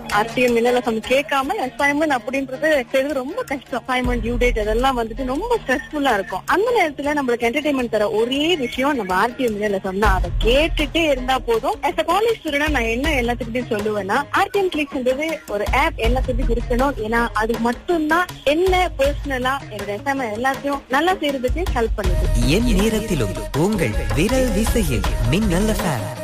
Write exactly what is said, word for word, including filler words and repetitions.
RTM மின்னலசம் கேட்காம assignment அப்படின்றது செய்யறது ரொம்ப கஷ்டம். அசைன்மெண்ட் டியூ டேட் அதெல்லாம் வந்துட்டு ரொம்ப ஸ்ட்ரெஸ்ஃபுல்லா இருக்கும். அந்த நேரத்துல நம்மளுக்கு என்டர்டைன்மெண்ட் தர ஒரே விஷயம் நம்ம ஆர்டிஎம் மின்னலசம் தான். அதை கேட்டுட்டே இருந்தா போதும். as a காலேஜ் ஸ்டூடெண்ட் நான் என்ன எல்லாத்துக்கிட்டையும் சொல்லுவேன்னா, ஆர்டிஎம் கிளிக்ஸ்ன்றது ஒரு ஆப் எல்லாத்துக்கும் இருக்கணும். ஏன்னா அது மட்டும்தான் என்ன பர்சனலா என்னோட அசைன்மெண்ட் எல்லாத்தையும் நல்லா செய்யறதுக்கு ஹெல்ப் பண்ணுது. என் நேரத்திலும் உங்கள் விரல் விசையில் மின்னல் எஃப்எம்.